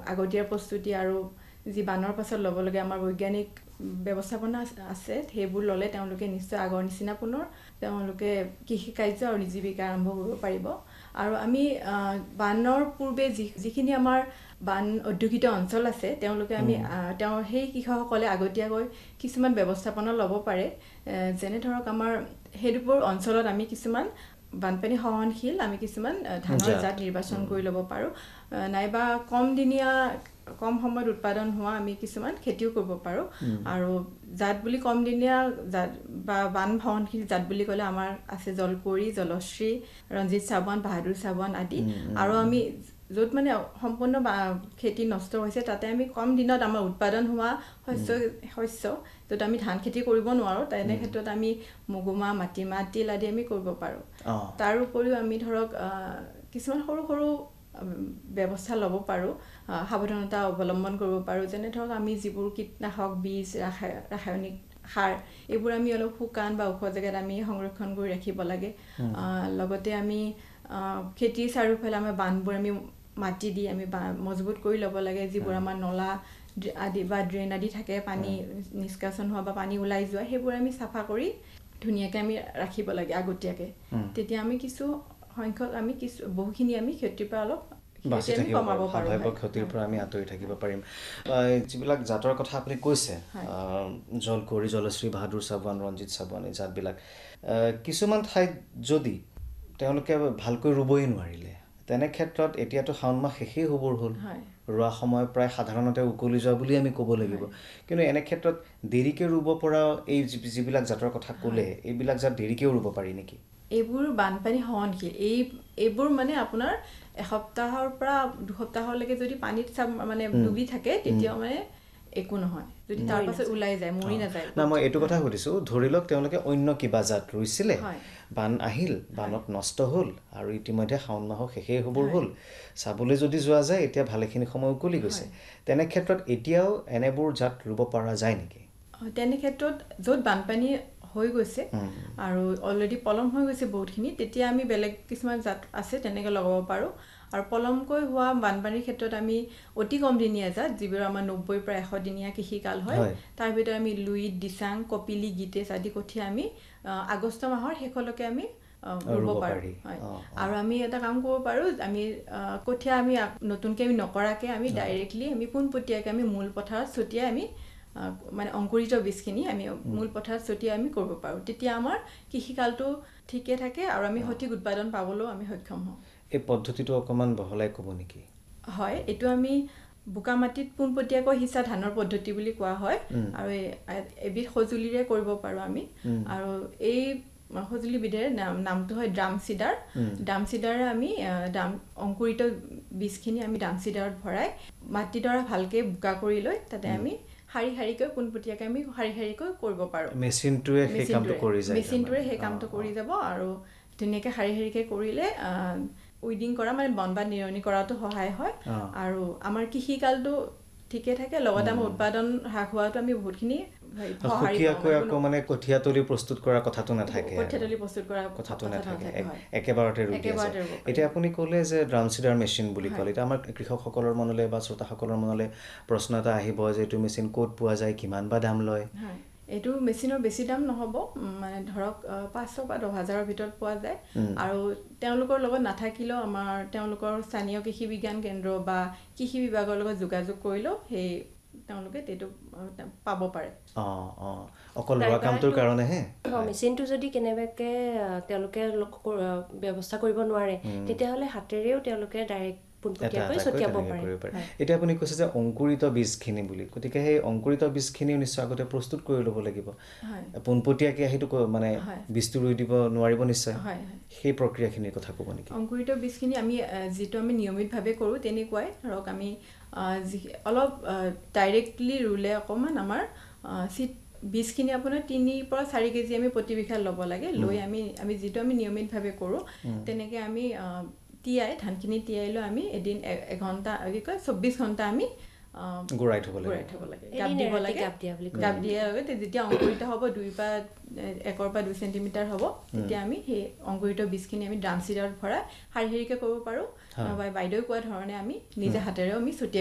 আগতীয়া প্ৰস্তুতি আৰু যি বানৰ পাছত ল'বলগীয়া আমাৰ বৈজ্ঞানিক ব্যৱস্থাপনা আছে সেইবোৰ ল'লে তেওঁলোকে নিশ্চয় আগৰ নিচিনা পুনৰ তেওঁলোকে কৃষি কাৰ্য আৰু জীৱিকা আৰম্ভ কৰিব পাৰিব আৰু আমি বানৰ পূৰ্বে যিখিনি আমাৰ বান অধ্যুষিত অঞ্চল আছে তেওঁলোকে আমি সেই কৃষকসকলে আগতীয়াকৈ কিছুমান ব্যৱস্থাপনা ল'ব পাৰে যেনে ধৰক আমাৰ সেইবোৰ অঞ্চলত আমি কিছুমান বানপানী সহনশীল আমি কিছুমান ধানৰ জাত নিৰ্বাচন কৰি ল'ব পাৰোঁ নাইবা কম সময়ত উৎপাদন হোৱা আমি কিছুমান খেতিও কৰিব পাৰোঁ আৰু জাত বুলি কম দিনীয়া জাত বা বান সহনশীল জাত বুলি ক'লে আমাৰ আছে জলকুঁৱৰী জলশ্ৰী ৰঞ্জিত চাবুৱান বাহাদুৰ চাবুৱান আদি আৰু আমি য'ত মানে সম্পূৰ্ণ খেতি নষ্ট হৈছে তাতে আমি কম দিনত আমাৰ উৎপাদন হোৱা শস্য য'ত আমি ধান খেতি কৰিব নোৱাৰোঁ তেনে ক্ষেত্ৰত আমি মগুমাহ মাটিমাহ তিল আদি আমি কৰিব পাৰোঁ তাৰ উপৰিও আমি ধৰক কিছুমান সৰু সৰু ব্যৱস্থা ল'ব পাৰোঁ সাৱধানতা অৱলম্বন কৰিব পাৰোঁ যেনে ধৰক আমি যিবোৰ কীটনাশক বীজ ৰাসায়নিক সাৰ এইবোৰ আমি অলপ শুকান বা ওখ জেগাত আমি সংৰক্ষণ কৰি ৰাখিব লাগে লগতে আমি খেতিৰ চাৰিওফালে আমাৰ বান্ধবোৰ আমি মাটি দি আমি মজবুত কৰি ল'ব লাগে যিবোৰ আমাৰ নলা আদি বা ড্ৰেইন আদি থাকে পানী নিষ্কাশন হোৱা বা পানী ওলাই যোৱা সেইবোৰ আমি চাফা কৰি ধুনীয়াকৈ আমি ৰাখিব লাগে আগতীয়াকৈ তেতিয়া আমি বহুখিনি আমি খেতিৰ পৰা অলপ ক্ষতিৰ পৰা আমি আঁতৰি থাকিব পাৰিম যিবিলাক জাতৰ কথা আপুনি কৈছে জলকুঁৱৰী জলশ্ৰী বাহাদুৰ চাবুৱান ৰঞ্জিত চাবুৱান এই জাতবিলাক কিছুমান ঠাইত যদি তেওঁলোকে ভালকৈ ৰুবই নোৱাৰিলে তেনে ক্ষেত্ৰত এতিয়াতো শাওণ মাহ শেষেই হ'বৰ হ'ল ৰোৱা সময় প্ৰায় সাধাৰণতে উকলি যোৱা বুলি আমি ক'ব লাগিব কিন্তু এনে ক্ষেত্ৰত দেৰিকৈ ৰুব পৰা এই যিবিলাক জাতৰ কথা ক'লে এইবিলাক জাত দেৰিকৈও ৰুব পাৰি নেকি এইবোৰ বানপানী সহনশীল এইবোৰ মানে আপোনাৰ এসপ্তাহৰ পৰা দুসপ্তাহলৈকে যদি পানীত মানে ডুবি থাকে তেতিয়াও মানে একো নহয় যদি তাৰ পাছত ওলাই যায় মৰি নাযায় না মই এইটো কথা সুধিছোঁ ধৰি লওক তেওঁলোকে অন্য কিবা জাত ৰুইছিলে বান আহিল বানত নষ্ট হ'ল আৰু ইতিমধ্যে শাওণ মাহৰ শেষেই হ'বৰ হ'ল চাবলৈ যদি যোৱা যায় এতিয়া ভালেখিনি সময় উকলি গৈছে তেনে ক্ষেত্ৰত এতিয়াও এনেবোৰ জাত ৰুব পৰা যায় নেকি তেনে ক্ষেত্ৰত য'ত বানপানী হৈ গৈছে আৰু অলৰেডি পলম হৈ গৈছে বহুতখিনি তেতিয়া আমি বেলেগ কিছুমান জাত আছে তেনেকৈ লগাব পাৰোঁ আৰু পলমকৈ হোৱা বানপানীৰ ক্ষেত্ৰত আমি অতি কম দিনীয়া জাত যিবোৰ আমাৰ 90 পৰা 100 দিনীয়া কৃষিকাল হয় তাৰ ভিতৰত আমি লুইত দিচাং কপিলি গীতেশ আদি কঠীয়া আমি আগষ্ট মাহৰ শেষলৈকে আমি ৰুব পাৰোঁ আৰু আমি এটা কাম কৰিব পাৰোঁ আমি কঠীয়া আমি নতুনকৈ আমি নকৰাকৈ আমি ডাইৰেক্টলি আমি পোনপটীয়াকৈ আমি মূল পথাৰত ছটিয়াই আমি মানে অংকুৰিত বীজখিনি আমি মূল পথাৰত ছটিয়াই আমি কৰিব পাৰোঁ তেতিয়া আমাৰ কৃষিকালটো ঠিকে থাকে আৰু আমি সঠিক উৎপাদন পাবলৈও আমি সক্ষম হওঁ এই পদ্ধতিটো অকণমান বহলাই ক'ব নেকি হয় এইটো আমি বোকা মাটিত পোনপটীয়াকৈ সিঁচা ধানৰ পদ্ধতি বুলি কোৱা হয় আৰু এবিধ সঁজুলিৰে কৰিব পাৰোঁ আমি আৰু এই সঁজুলিবিধেৰ নামটো হয় ড্ৰাম চিডাৰে আমি অংকুৰিত বীজখিনি আমি ড্ৰাম চিডাৰত ভৰাই মাটিডৰা ভালকৈ বোকা কৰি লৈ তাতে আমি শাৰীকৈ পোনপটীয়াকৈ আমি শাৰীকৈ কৰিব পাৰোঁ মেচিনটোৱে সেই কামটো কৰি যাব আৰু ধুনীয়াকৈ শাৰীকৈ কৰিলে উইডিং কৰা মানে বনবাদ নিৰণি কৰাটো সহায় হয় আৰু আমাৰ কৃষিকালটো ঠিকে থাকে লগতে আমাৰ উৎপাদন হ্ৰাস হোৱাটো আমি বহুতখিনি মানে কঠীয়াতলি প্ৰস্তুত কৰাৰ কথাটো নাথাকে একেবাৰতে এতিয়া আপুনি ক'লে যে ড্ৰাম চিডাৰ মেচিন বুলি ক'লে এতিয়া আমাৰ কৃষকসকলৰ মনলৈ বা শ্ৰোতাসকলৰ মনলৈ প্ৰশ্ন এটা আহিব যে এইটো মেচিন ক'ত পোৱা যায় কিমান বা দাম লয় এইটো মেচিনৰ বেছি দাম নহ'ব মানে ধৰক 500 বা 10,000ৰ ভিতৰত পোৱা যায় আৰু তেওঁলোকৰ লগত নাথাকিলেও আমাৰ তেওঁলোকৰ স্থানীয় কৃষি বিজ্ঞান কেন্দ্ৰ বা কৃষি বিভাগৰ লগত যোগাযোগ কৰিলেও সেই তেওঁলোকে এইটো পাব পাৰে অকল ৰোৱা কামটোৰ কাৰণেহে মেচিনটো যদি কেনেবাকৈ তেওঁলোকে ব্যৱস্থা কৰিব নোৱাৰে তেতিয়াহ'লে হাতেৰেও তেওঁলোকে ডাইৰেক্ট এতিয়া আপুনি কৈছে যে অংকুৰিত বীজখিনি বুলি গতিকে সেই অংকুৰিত বীজখিনিও নিশ্চয় আগতে প্ৰস্তুত কৰি ল'ব লাগিব পোনপটীয়াকৈ সেইটো মানে বীজটো ৰুই দিব নোৱাৰিব নিশ্চয় সেই প্ৰক্ৰিয়াখিনিৰ কথা ক'ব নেকি অংকুৰিত বীজখিনি আমি যিটো আমি নিয়মিতভাৱে কৰোঁ তেনেকুৱাই ধৰক আমি অলপ ডাইৰেক্টলি ৰুলে অকণমান আমাৰ বীজখিনি আপোনাৰ 3 পৰা 4 কেজি আমি প্ৰতি বিঘাত ল'ব লাগে লৈ আমি যিটো আমি নিয়মিতভাৱে কৰোঁ তেনেকৈ আমি ধানখিনি তিয়াই লৈ আমি এদিন 1 ঘণ্টা 24 ঘণ্টা আমি গুড়াই থ'ব লাগে গাপ দিয়াৰ লগে যেতিয়া অংকুৰিত হ'ব 1 পৰা 2 চেণ্টিমিটাৰ হ'ব তেতিয়া আমি সেই অংকুৰিত বীজখিনি আমি ড্ৰাম চিডাৰত ভৰাই শাৰীকৈ কৰিব পাৰোঁ বাইদেৱে কোৱা ধৰণে আমি নিজে হাতেৰেও আমি ছটিয়াই